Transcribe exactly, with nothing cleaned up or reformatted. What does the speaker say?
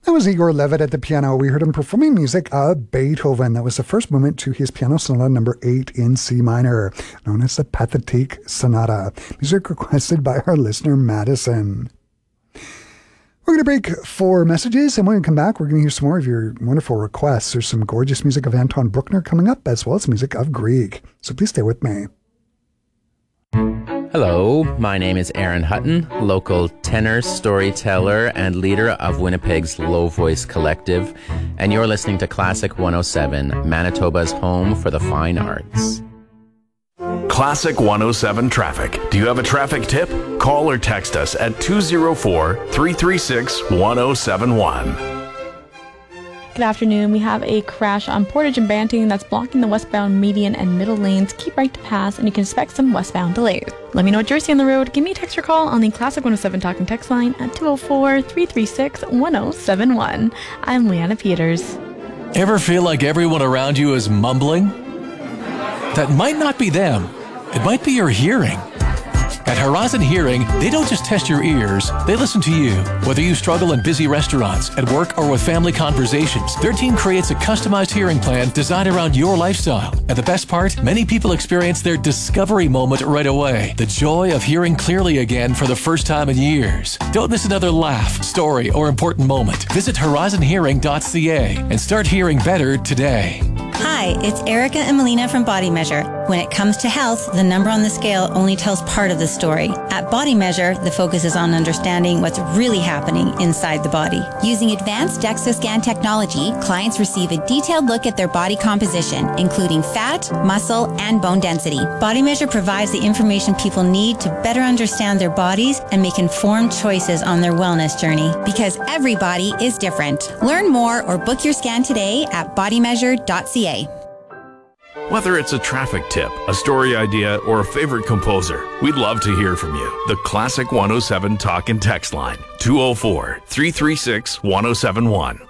That was Igor Levit at the piano. We heard him performing music of Beethoven. That was the first movement to his piano sonata number eight in C minor, known as the Pathétique Sonata. Music requested by our listener, Madison. We're going to break for messages, and when we come back, we're going to hear some more of your wonderful requests. There's some gorgeous music of Anton Bruckner coming up, as well as music of Grieg. So please stay with me. Hello, my name is Aaron Hutton, local tenor, storyteller, and leader of Winnipeg's Low Voice Collective, and you're listening to Classic one oh seven, Manitoba's home for the fine arts. Classic one oh seven Traffic. Do you have a traffic tip? Call or text us at two oh four, three three six, one oh seven one. Good afternoon. We have a crash on Portage and Banting that's blocking the westbound median and middle lanes. Keep right to pass, and you can expect some westbound delays. Let me know what you're seeing on the road. Give me a text or call on the Classic one oh seven Talking Text line at two oh four, three three six, one oh seven one. I'm Leanna Peters. Ever feel like everyone around you is mumbling? That might not be them. It might be your hearing. At Horizon Hearing, they don't just test your ears, they listen to you. Whether you struggle in busy restaurants, at work, or with family conversations, their team creates a customized hearing plan designed around your lifestyle. And the best part, many people experience their discovery moment right away. The joy of hearing clearly again for the first time in years. Don't miss another laugh, story, or important moment. Visit horizon hearing dot c a and start hearing better today. Hi, it's Erica and Melina from Body Measure. When it comes to health, the number on the scale only tells part of the story. At Body Measure, the focus is on understanding what's really happening inside the body. Using advanced DEXA scan technology, clients receive a detailed look at their body composition, including fat, muscle, and bone density. Body Measure provides the information people need to better understand their bodies and make informed choices on their wellness journey. Because every body is different. Learn more or book your scan today at body measure dot c a. Whether it's a traffic tip, a story idea, or a favorite composer, we'd love to hear from you. The Classic one oh seven Talk and Text line, two oh four, three three six, one oh seven one.